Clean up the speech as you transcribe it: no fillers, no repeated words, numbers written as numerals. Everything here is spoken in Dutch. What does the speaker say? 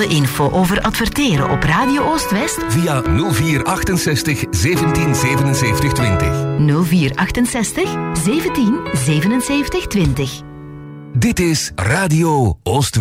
Alle info over adverteren op Radio Oost-West via 0468 17 77 20. 0468 17 77 20. Dit is Radio Oost-West.